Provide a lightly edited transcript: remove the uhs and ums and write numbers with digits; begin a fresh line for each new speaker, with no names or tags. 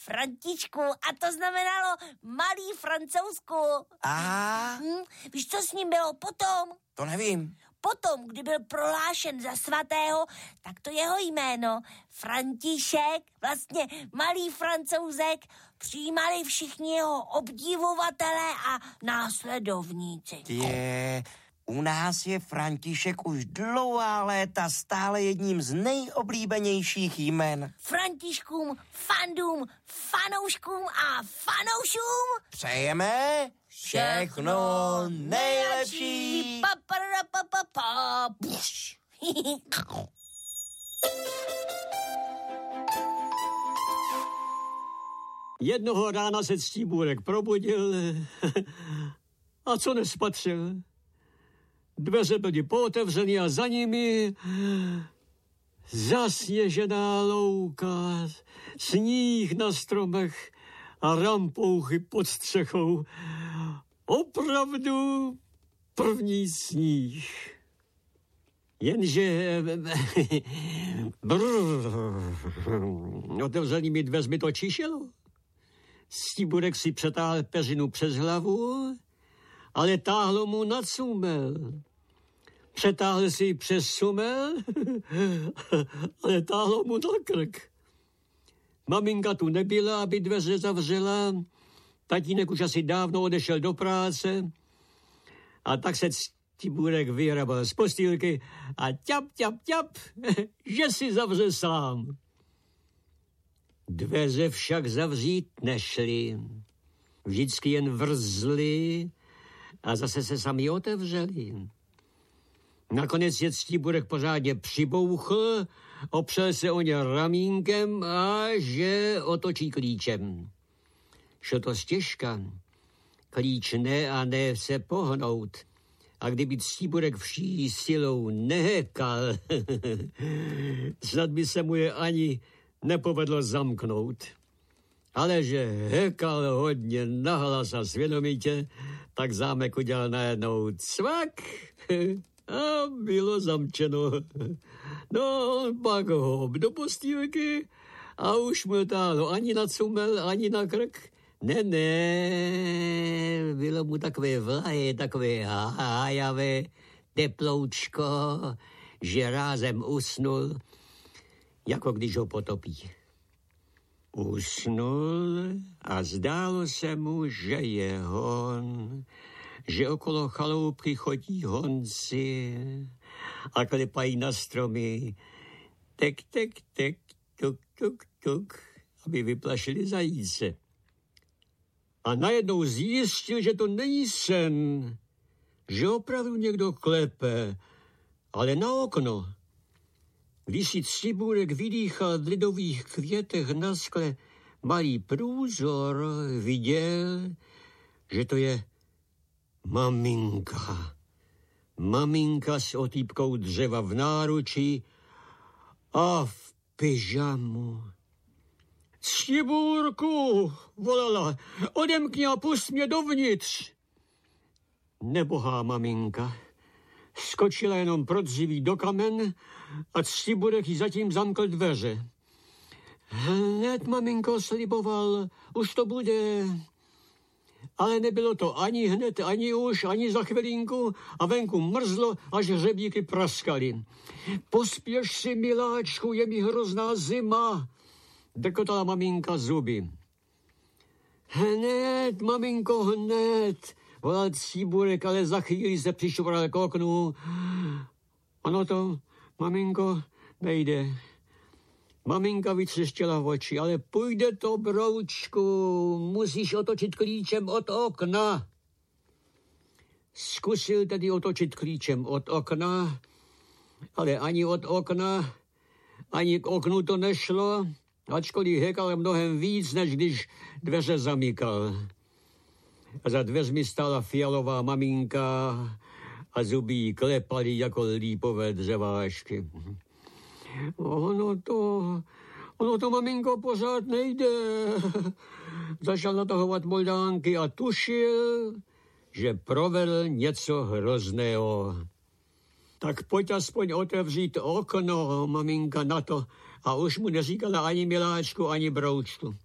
Františku, a to znamenalo malý Francouzsku.
A?
Víš, co s ním bylo potom?
To nevím.
Potom, kdy byl prohlášen za svatého, tak to jeho jméno, František, vlastně malý Francouzek, přijímali všichni jeho obdivovatelé a následovníci.
U nás je František už dlouhá léta stále jedním z nejoblíbenějších jmen.
Františkům, fandům, fanouškům a fanoušům
přejeme všechno nejlepší.
Jednoho rána se Stříbůrek probudil a co nespatřil? Dveře byly pootevřeny a za nimi zasněžená louka, sníh na stromech a rampouchy pod střechou. Opravdu první sníh. Jenže otevřenými dveřmi to čišelo. Stříbůrek si přetáhl peřinu přes hlavu, ale táhlo mu na cumel. Přetáhl si ji přes sumel, ale táhlo mu na krk. Maminka tu nebyla, aby dveře zavřela. Tatínek už asi dávno odešel do práce. A tak se Stříbůrek vyhrabal z postýlky a ťap, že si zavře sám. Dveře však zavřít nešly. Vždycky jen vrzly a zase se sami otevřeli. Nakonec je Stříbůrek pořádně přibouchl, opřel se o ně ramínkem a že otočí klíčem. Šlo to stěžka. Klíč ne a ne se pohnout. A kdyby Stříbůrek vší silou nehekal, snad by se mu je ani nepovedlo zamknout. Ale že hekal hodně nahlas a svědomitě, tak zámek udělal najednou cvak a bylo zamčeno. No, pak hop do postýlky a už mu táhlo ani na cumel, ani na krk. Ne, bylo mu takové vlahé, takové hájavé, teploučko, že rázem usnul, jako když ho potopí. Usnul a zdálo se mu, že je hon, že okolo chaloupky chodí honci a klepají na stromy. Tek, tuk, aby vyplašili zajíce. A najednou zjistil, že to není sen, že opravdu někdo klepe, ale na okno. Když si Stříbůrek vydýchal v lidových květech na skle malý průzor, viděl, že to je maminka. Maminka s otýpkou dřeva v náručí a v pyžamu. Stříbůrku, volala, odemkni a pust mě dovnitř. Nebohá maminka. Skočila jenom pro dříví do kamen a Stříbůrek jí zatím zamkl dveře. Hned, maminko, sliboval, už to bude. Ale nebylo to ani hned, ani už, ani za chvilinku a venku mrzlo, až hřebíky praskaly. Pospěš si, miláčku, je mi hrozná zima, drkotala maminka zuby. Hned, maminko, hned, volal Stříbůrek, ale za chvíli se přišoval k oknu. Ono to, maminko, nejde. Maminka vytřeštěla oči, ale půjde to, broučku, musíš otočit klíčem od okna. Zkusil tedy otočit klíčem od okna, ale ani od okna, ani k oknu to nešlo, ačkoliv hekal mnohem víc, než když dveře zamykal. A za dveřmi stála fialová maminka a zuby jí klepaly jako lípové dřevášky. Ono to, maminko, pořád nejde. Začal natahovat moldánky a tušil, že provedl něco hrozného. Tak pojď aspoň otevřít okno, maminka, na to. A už mu neříkala ani miláčku, ani broučku.